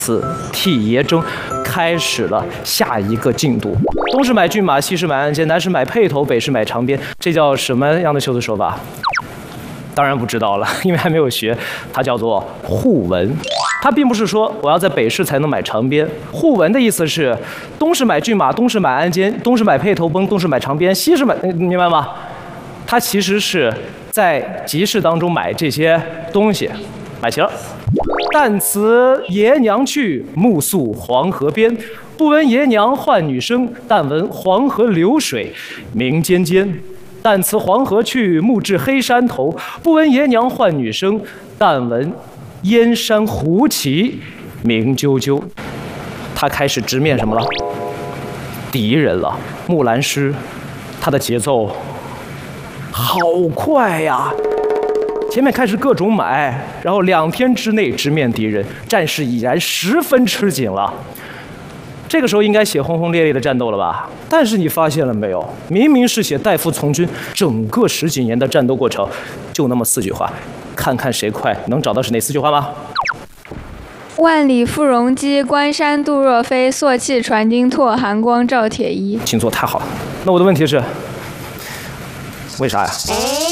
此替爷征开始了下一个进度。东是买骏马，西是买鞍鞯，南是买辔头，北是买长鞭。这叫什么样的修辞手法？当然不知道了，因为还没有学。它叫做互文。它并不是说我要在北市才能买长鞭。互文的意思是，东是买骏马，东是买鞍鞯，东是买辔头崩，东是买长鞭，西是买，明白吗？它其实是在集市当中买这些东西，买齐了。但辞爷娘去，暮宿黄河边。不闻爷娘唤女声，但闻黄河流水鸣溅溅。但辞黄河去，暮至黑山头。不闻爷娘唤女声，但闻燕山胡骑鸣啾啾。他开始直面什么了？敌人了。木兰诗，他的节奏好快呀！前面开始各种买，然后2天之内直面敌人，战事已然十分吃紧了。这个时候应该写轰轰烈烈的战斗了吧？但是你发现了没有？明明是写代父从军整个10几年的战斗过程，就那么4句话，看看谁快，能找到是哪4句话吗？ 万里赴戎机，关山度若飞。朔气传金柝，寒光照铁衣。 请坐，太好了。那我的问题是，为啥呀？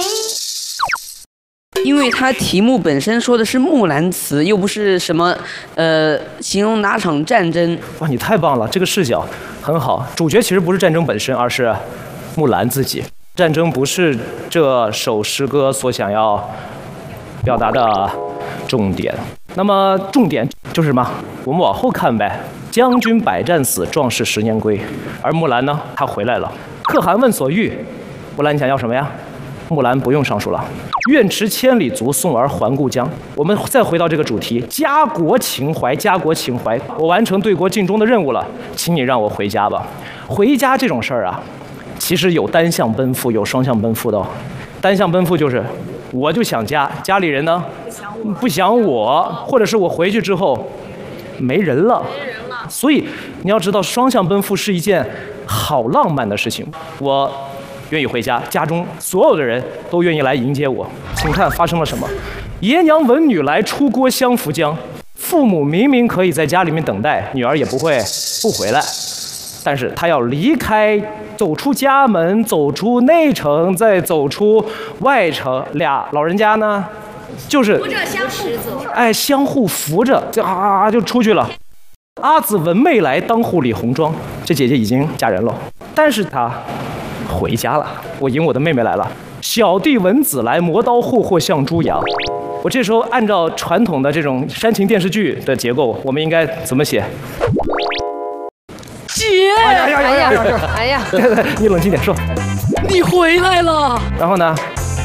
因为它题目本身说的是木兰辞，又不是什么形容哪场战争。 哇，你太棒了，这个视角很好。主角其实不是战争本身，而是木兰自己。战争不是这首诗歌所想要表达的重点。那么重点就是什么？我们往后看呗。将军百战死，壮士10年归。而木兰呢，她回来了。可汗问所欲，木兰你想要什么呀？木兰不用上书了。愿驰千里足，送儿还故乡。我们再回到这个主题，家国情怀，家国情怀。我完成对国尽忠的任务了，请你让我回家吧。回家这种事儿啊，其实有单向奔赴，有双向奔赴的哦。单向奔赴就是我就想家，家里人呢不想我，或者是我回去之后没人了。所以你要知道，双向奔赴是一件好浪漫的事情。我愿意回家，家中所有的人都愿意来迎接我。请看发生了什么？爷娘闻女来，出郭相扶将。父母明明可以在家里面等待，女儿也不会不回来，但是他要离开，走出家门，走出内城，再走出外城。俩老人家呢，就是扶着相互走，哎，相互扶着，就出去了。阿姊闻妹来，当户理红妆。这姐姐已经嫁人了，但是她回家了，我迎我的妹妹来了。小弟闻姊来，磨刀霍霍向猪羊。我这时候按照传统的这种煽情电视剧的结构，我们应该怎么写？ 姐， 哎呀， 你冷静点说。 你回来了。 然后呢？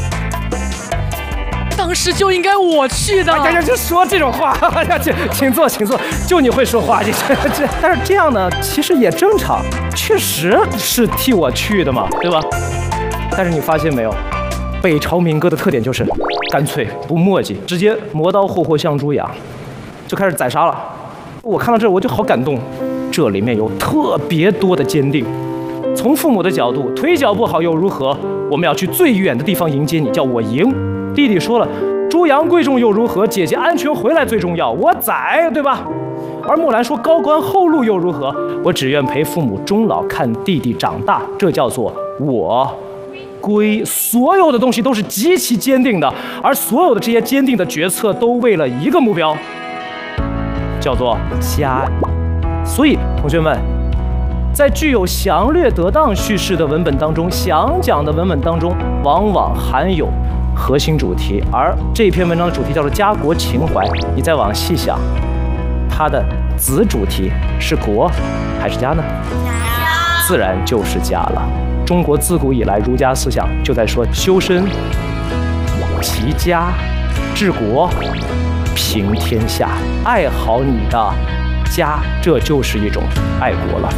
当时就应该我去的。 哎呀，就说这种话，请坐，请坐。就你会说话，但是这样呢，其实也正常，确实是替我去的嘛，对吧？但是你发现没有，北朝民歌的特点就是干脆不墨迹，直接磨刀霍霍向猪羊，就开始宰杀了。我看到这我就好感动，这里面有特别多的坚定。从父母的角度，腿脚不好又如何？我们要去最远的地方迎接你，叫我迎。弟弟说了，猪羊贵重又如何？姐姐安全回来最重要，我宰，对吧？而木兰说，高官厚禄又如何？我只愿陪父母终老，看弟弟长大，这叫做我归。所有的东西都是极其坚定的，而所有的这些坚定的决策都为了一个目标，叫做家。所以同学们，在具有详略得当叙事的文本当中，详讲的文本当中，往往含有核心主题，而这篇文章的主题叫做家国情怀。你再往细想，它的子主题是国还是家呢？家，自然就是家了。中国自古以来，儒家思想就在说修身、齐家、治国、平天下，爱好你的家，这就是一种爱国了。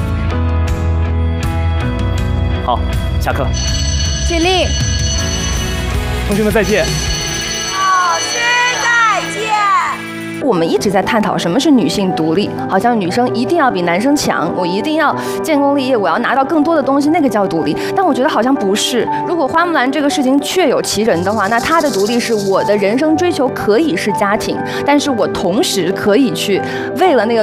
好，下课。 起立。 同学们再见。 老师再见。 我们一直在探讨什么是女性独立，好像女生一定要比男生强，我一定要建功立业，我要拿到更多的东西，那个叫独立。但我觉得好像不是。如果花木兰这个事情确有其人的话，那她的独立是我的人生追求可以是家庭，但是我同时可以去为了那个